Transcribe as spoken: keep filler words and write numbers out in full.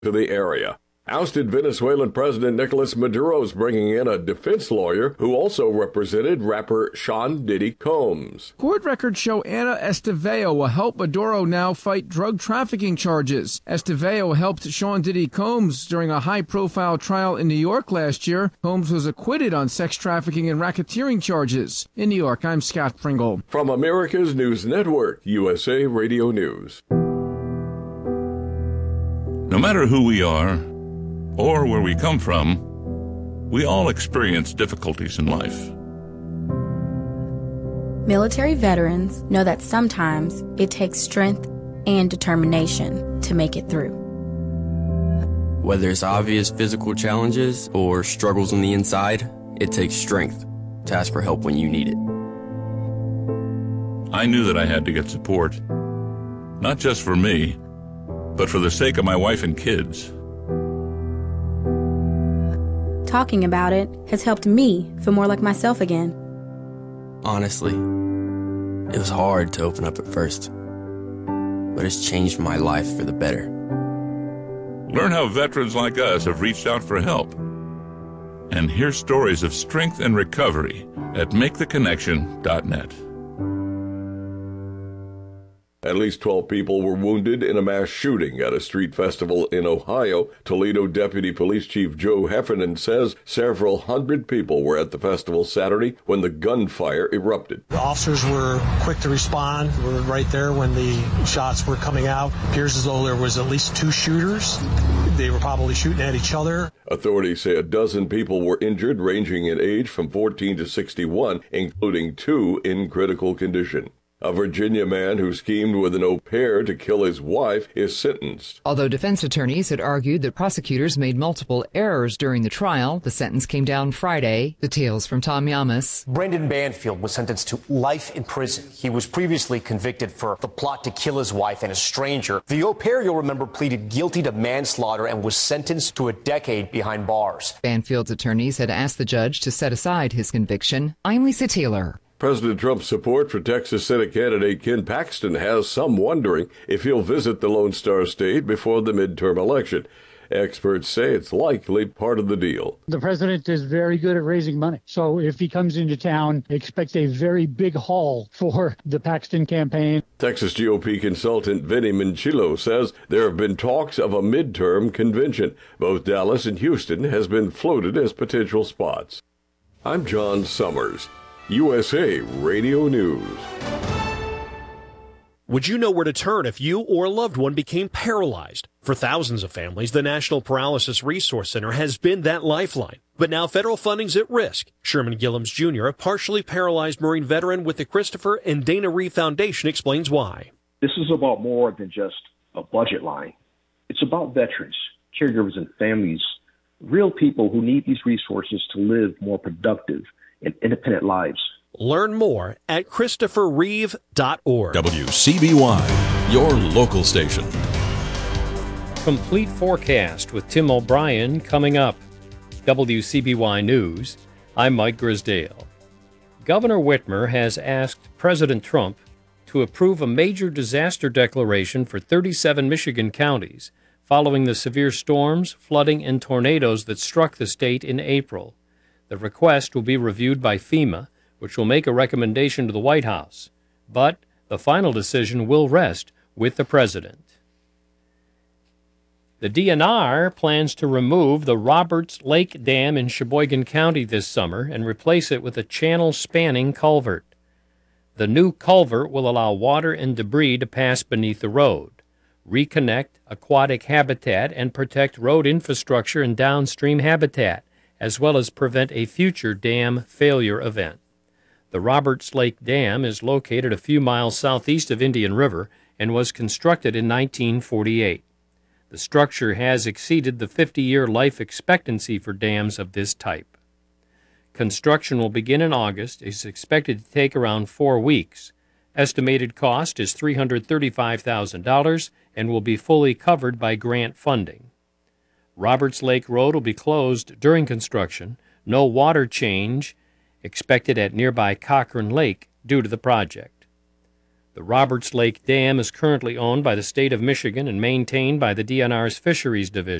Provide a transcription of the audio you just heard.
to the area. Ousted Venezuelan President Nicolas Maduro is bringing in a defense lawyer who also represented rapper Sean Diddy Combs. Court records show Ana Estevao will help Maduro now fight drug trafficking charges. Estevao helped Sean Diddy Combs during a high-profile trial in New York last year. Combs was acquitted on sex trafficking and racketeering charges. In New York, I'm Scott Pringle. From America's News Network, U S A Radio News. No matter who we are, or where we come from, we all experience difficulties in life. Military veterans know that sometimes it takes strength and determination to make it through. Whether it's obvious physical challenges or struggles on the inside, it takes strength to ask for help when you need it. I knew that I had to get support, not just for me, but for the sake of my wife and kids. Talking about it has helped me feel more like myself again. Honestly, it was hard to open up at first, but it's changed my life for the better. Learn how veterans like us have reached out for help, and hear stories of strength and recovery at make the connection dot net. At least twelve people were wounded in a mass shooting at a street festival in Ohio. Toledo Deputy Police Chief Joe Heffernan says several hundred people were at the festival Saturday when the gunfire erupted. The officers were quick to respond. We were right there when the shots were coming out. It appears as though there was at least two shooters. They were probably shooting at each other. Authorities say a dozen people were injured, ranging in age from fourteen to sixty-one, including two in critical condition. A Virginia man who schemed with an au pair to kill his wife is sentenced. Although defense attorneys had argued that prosecutors made multiple errors during the trial, the sentence came down Friday. Details from Tom Yamas. Brendan Banfield was sentenced to life in prison. He was previously convicted for the plot to kill his wife and a stranger. The au pair, you'll remember, pleaded guilty to manslaughter and was sentenced to a decade behind bars. Banfield's attorneys had asked the judge to set aside his conviction. I'm Lisa Taylor. President Trump's support for Texas Senate candidate Ken Paxton has some wondering if he'll visit the Lone Star State before the midterm election. Experts say it's likely part of the deal. The president is very good at raising money. So if he comes into town, expect a very big haul for the Paxton campaign. Texas G O P consultant Vinny Minchillo says there have been talks of a midterm convention. Both Dallas and Houston has been floated as potential spots. I'm John Summers, U S A Radio News. Would you know where to turn if you or a loved one became paralyzed? For thousands of families, the National Paralysis Resource Center has been that lifeline. But now federal funding's at risk. Sherman Gillums Junior, a partially paralyzed Marine veteran with the Christopher and Dana Reeve Foundation, explains why. This is about more than just a budget line. It's about veterans, caregivers, and families, real people who need these resources to live more productive and independent lives. Learn more at christopher reeve dot org. W C B Y, your local station. Complete forecast with Tim O'Brien coming up. W C B Y News, I'm Mike Grisdale. Governor Whitmer has asked President Trump to approve a major disaster declaration for thirty-seven Michigan counties following the severe storms, flooding, and tornadoes that struck the state in April. The request will be reviewed by FEMA, which will make a recommendation to the White House. But the final decision will rest with the president. The D N R plans to remove the Roberts Lake Dam in Sheboygan County this summer and replace it with a channel-spanning culvert. The new culvert will allow water and debris to pass beneath the road, reconnect aquatic habitat, and protect road infrastructure and downstream habitat, as well as prevent a future dam failure event. The Roberts Lake Dam is located a few miles southeast of Indian River and was constructed in nineteen forty-eight. The structure has exceeded the fifty-year life expectancy for dams of this type. Construction will begin in August. It's expected to take around four weeks. Estimated cost is three hundred thirty-five thousand dollars and will be fully covered by grant funding. Roberts Lake Road will be closed during construction. No water change expected at nearby Cochrane Lake due to the project. The Roberts Lake Dam is currently owned by the state of Michigan and maintained by the D N R's Fisheries Division.